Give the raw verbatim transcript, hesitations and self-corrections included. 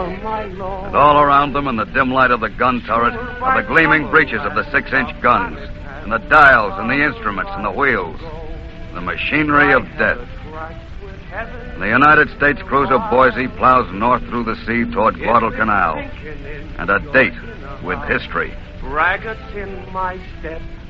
And all around them, in the dim light of the gun turret, are the gleaming breeches of the six-inch guns, and the dials and the instruments and the wheels. The machinery of death. The United States cruiser Boise plows north through the sea toward Guadalcanal. And a date with history. Braggarts in my step.